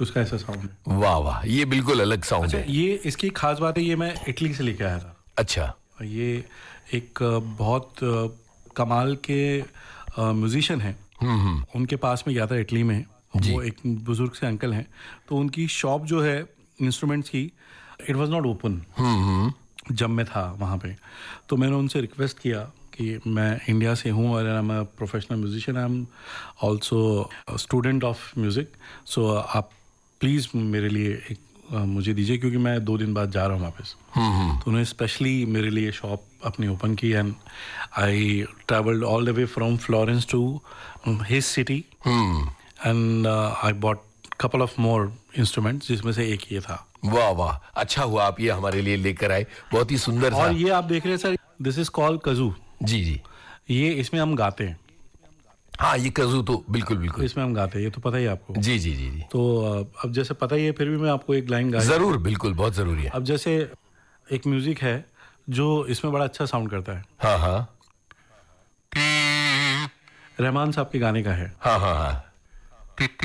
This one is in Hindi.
उसका ऐसा साउंड है। वाह वाह, ये बिल्कुल अलग साउंड अच्छा, है। ये इसकी खास बात है, ये मैं इटली से लेके आया था। अच्छा। ये एक बहुत कमाल के म्यूजिशियन हैं। उनके पास में गया था इटली में। जी। वो एक बुजुर्ग से अंकल हैं, तो उनकी शॉप जो है इंस्ट्रूमेंट्स की, इट वाज नॉट ओपन जब मैं था वहाँ पे। तो मैंने उनसे रिक्वेस्ट किया कि मैं इंडिया से हूँ और I am a professional musician, I am also student of music, सो आप प्लीज़ मेरे लिए एक मुझे दीजिए, क्योंकि मैं 2 दिन बाद जा रहा हूँ वापस। तो उन्होंने स्पेशली मेरे लिए शॉप अपनी ओपन की and I travelled all the way from Florence to his city and I bought couple of more instruments, जिसमें से एक ये था। वाह वाह, अच्छा हुआ आप ये हमारे लिए लेकर आए, बहुत ही सुंदर और सा। ये आप देख रहे हैं सर, दिस इज कॉल्ड कजू। जी जी। ये इसमें हम गाते हैं। हाँ, ये कजू तो बिल्कुल बिल्कुल। इसमें हम गाते हैं, ये तो पता ही है आपको। जी जी जी जी। तो अब जैसे पता ही है, फिर भी मैं आपको एक लाइन गा। जरूर, बिल्कुल, बहुत जरूरी है। अब जैसे एक म्यूजिक है जो इसमें बड़ा अच्छा साउंड करता है, हाँ हाँ रहमान साहब के गाने का है। हाँ हाँ हाँ।